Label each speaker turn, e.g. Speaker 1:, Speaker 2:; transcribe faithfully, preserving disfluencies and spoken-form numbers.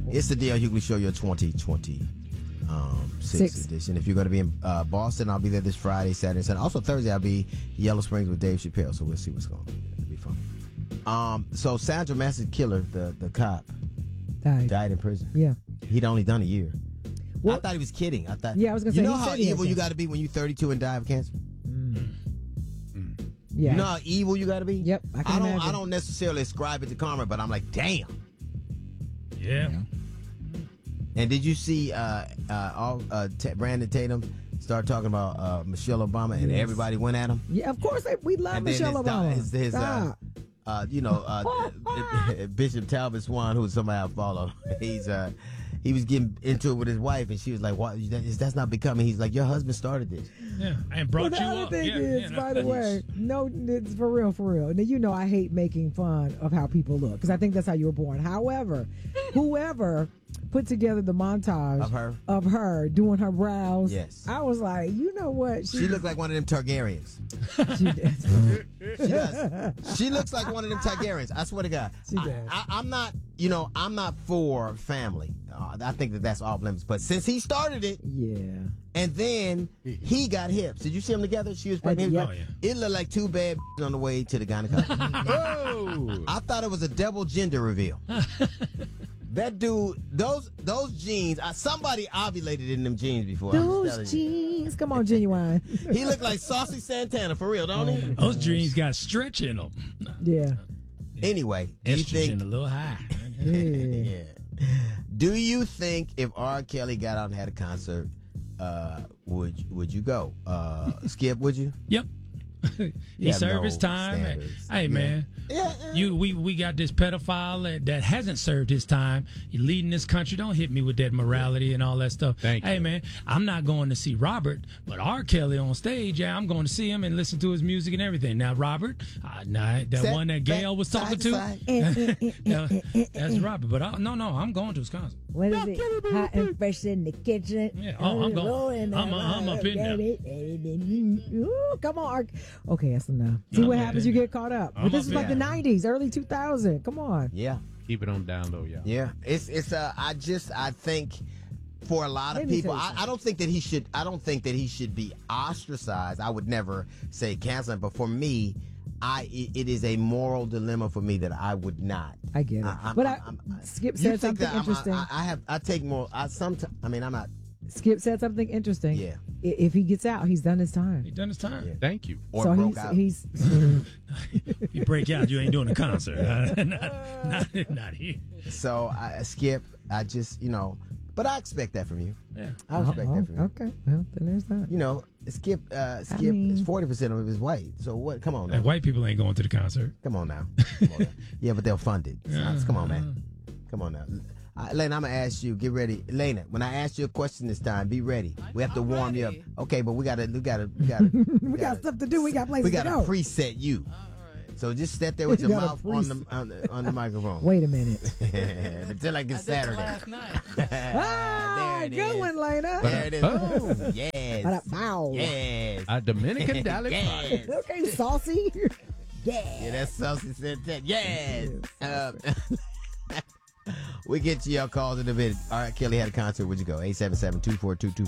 Speaker 1: It's the D L Hughley Show, your twenty twenty um, six
Speaker 2: Six.
Speaker 1: edition. If you're going to be in uh, Boston, I'll be there this Friday, Saturday, Sunday. Also Thursday, I'll be Yellow Springs with Dave Chappelle. So we'll see what's going on. It'll be fun. Um, so Sandra Massey Killer, the the cop,
Speaker 2: Died.
Speaker 1: died in prison.
Speaker 2: Yeah.
Speaker 1: He'd only done a year.
Speaker 2: Well,
Speaker 1: I thought he was kidding. I thought.
Speaker 2: Yeah, I was gonna
Speaker 1: You
Speaker 2: say,
Speaker 1: know
Speaker 2: he
Speaker 1: how
Speaker 2: said he had
Speaker 1: evil you
Speaker 2: cancer.
Speaker 1: got to be when you're thirty-two and die of cancer.
Speaker 2: Yeah.
Speaker 1: You know how evil you got to be.
Speaker 2: Yep, I can
Speaker 1: I don't.
Speaker 2: imagine.
Speaker 1: I don't necessarily ascribe it to karma, but I'm like, damn.
Speaker 3: Yeah.
Speaker 1: And did you see uh, uh, all uh, T- Brandon Tatum start talking about uh, Michelle Obama, and
Speaker 2: Yes.
Speaker 1: everybody went at him?
Speaker 2: Yeah, of course. They, we love
Speaker 1: And then
Speaker 2: Michelle
Speaker 1: his,
Speaker 2: Obama.
Speaker 1: his, his, uh,
Speaker 2: Stop.
Speaker 1: uh, you know, uh, Bishop Talbot Swan, who was somebody I follow, he's uh, he was getting into it with his wife, and she was like, "Why? That, that's not becoming." He's like, "Your husband started this."
Speaker 3: Yeah. And brought
Speaker 2: Well, the
Speaker 3: you
Speaker 2: other
Speaker 3: up.
Speaker 2: thing
Speaker 3: yeah,
Speaker 2: is,
Speaker 3: yeah,
Speaker 2: by the
Speaker 3: no.
Speaker 2: way, no, it's for real, for real. Now, you know I hate making fun of how people look because I think that's how you were born. However, whoever put together the montage
Speaker 1: Of her?
Speaker 2: of her doing her brows,
Speaker 1: Yes.
Speaker 2: I was like, you know what?
Speaker 1: She looked like one of them Targaryens.
Speaker 2: She did.
Speaker 1: She does. She looks like one of them Targaryens. I swear to God.
Speaker 2: She
Speaker 1: I,
Speaker 2: does.
Speaker 1: I, I'm not, you know, I'm not for family. Uh, I think that that's off limits. But since he started it,
Speaker 2: Yeah.
Speaker 1: and then he got hips. Did you see them together? She was pregnant.
Speaker 2: Uh,
Speaker 3: yeah. Oh, yeah.
Speaker 1: It looked like two bad on the way to the gynecologist.
Speaker 4: Oh,
Speaker 1: I thought it was a double gender reveal. That dude, those those jeans, uh, somebody ovulated in them jeans before. I'm just telling
Speaker 2: Those
Speaker 1: you.
Speaker 2: jeans. Come on, Genuine.
Speaker 1: He looked like Saucy Santana for real, don't he?
Speaker 3: Those dreams got stretch in them.
Speaker 2: Yeah.
Speaker 1: Anyway, do you
Speaker 3: Estrogen
Speaker 1: think?
Speaker 3: a little high.
Speaker 2: Yeah.
Speaker 1: Yeah. Do you think if R. Kelly got out and had a concert, uh, would would you go? Uh, Skip, would you?
Speaker 3: Yep. he
Speaker 1: have
Speaker 3: served
Speaker 1: no
Speaker 3: his time.
Speaker 1: standards.
Speaker 3: Hey,
Speaker 1: Yeah.
Speaker 3: man.
Speaker 1: Yeah, yeah.
Speaker 3: You, we, we got this pedophile that, that hasn't served his time. You're leading this country. Don't hit me with that morality and all that stuff.
Speaker 4: Thank
Speaker 3: hey,
Speaker 4: you.
Speaker 3: man, I'm not going to see Robert, but R. Kelly on stage, yeah, I'm going to see him and listen to his music and everything. Now, Robert, uh, nah, that
Speaker 1: Set
Speaker 3: one that Gail
Speaker 1: back,
Speaker 3: was talking
Speaker 1: side
Speaker 3: to,
Speaker 1: to side.
Speaker 3: Yeah, that's Robert. But I, no, no, I'm going to his concert.
Speaker 2: What is it? Hot and fresh in the kitchen.
Speaker 3: Yeah, oh, I'm going. I'm- I'm up in there.
Speaker 2: Ooh, come on, Ark. Okay, that's enough. See
Speaker 3: I'm
Speaker 2: what
Speaker 3: up
Speaker 2: happens.
Speaker 3: in
Speaker 2: You
Speaker 3: there.
Speaker 2: get caught up.
Speaker 3: I'm
Speaker 2: But this
Speaker 3: up
Speaker 2: is
Speaker 3: in
Speaker 2: like the
Speaker 3: there.
Speaker 2: nineties, early two thousand. Come on.
Speaker 1: Yeah,
Speaker 4: keep it on down low, y'all.
Speaker 1: yeah. It's it's. Uh, I just I think for a lot of
Speaker 2: Let me
Speaker 1: people,
Speaker 2: tell you
Speaker 1: I, I
Speaker 2: something.
Speaker 1: don't think that he should. I don't think that he should be ostracized. I would never say cancel him, but for me, I it, it is a moral dilemma for me that I would not.
Speaker 2: I get it.
Speaker 1: I- I'm-
Speaker 2: but I,
Speaker 1: I'm- I'm-
Speaker 2: Skip
Speaker 1: You
Speaker 2: said
Speaker 1: think
Speaker 2: something
Speaker 1: that I'm-
Speaker 2: interesting.
Speaker 1: I, I have. I take more. I sometimes. I mean, I'm not.
Speaker 2: Skip said something interesting.
Speaker 1: Yeah.
Speaker 2: I- If he gets out, he's done his time.
Speaker 3: He done his time.
Speaker 1: Yeah.
Speaker 4: Thank you.
Speaker 1: Or
Speaker 2: so
Speaker 1: broke
Speaker 2: he's,
Speaker 1: out.
Speaker 2: he's
Speaker 3: If you break out, you ain't doing a concert. Uh, not, not, not here.
Speaker 1: So I Skip. I just you know. But I expect that from you.
Speaker 3: Yeah.
Speaker 1: I expect
Speaker 2: Oh,
Speaker 1: that from you.
Speaker 2: okay. Well, then there's that.
Speaker 1: You know, Skip. Uh, Skip
Speaker 2: mean-
Speaker 1: is forty percent of his white. So what? Come on now.
Speaker 3: And white people ain't going to the concert.
Speaker 1: Come on now. Come on now. Yeah, but they'll fund it. It's not- come on, man. Come on now. Uh, Lena, I'm gonna ask you. Get ready, Lena. When I ask you a question this time, be ready. We have to
Speaker 5: I'm
Speaker 1: warm you up.
Speaker 5: ready.
Speaker 1: Okay, but we gotta, we gotta, we gotta,
Speaker 2: We got stuff to do. We got places
Speaker 1: we
Speaker 2: to
Speaker 1: gotta
Speaker 2: go.
Speaker 1: preset you. So just sit there with
Speaker 2: We
Speaker 1: your
Speaker 2: gotta
Speaker 1: mouth on the, on the on the microphone.
Speaker 2: Wait a minute.
Speaker 1: Until like it's
Speaker 5: I did it
Speaker 1: Saturday.
Speaker 5: last night.
Speaker 2: Ah,
Speaker 1: there it
Speaker 2: good
Speaker 1: is.
Speaker 2: one, Lena.
Speaker 1: There it is.
Speaker 4: Oh.
Speaker 1: Yes.
Speaker 2: Bow.
Speaker 1: Yes.
Speaker 4: A Dominican Dallas.
Speaker 1: Yes.
Speaker 2: Okay, saucy.
Speaker 1: Yeah,
Speaker 2: Yeah.
Speaker 1: that's Saucy Santana. Yes. Um, we get to your calls in a bit. All right, Kelly had a concert. Would you go? eight seven seven, two four two, two